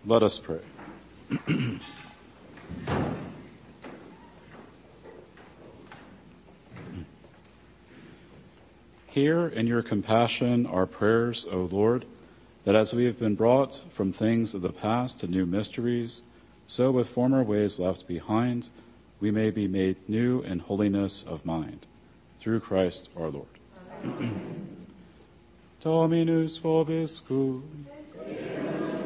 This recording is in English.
Let us pray. Hear in your compassion our prayers, O Lord, that as we have been brought from things of the past to new mysteries, so with former ways left behind, we may be made new in holiness of mind. Through Christ our Lord. Dominus vobiscum.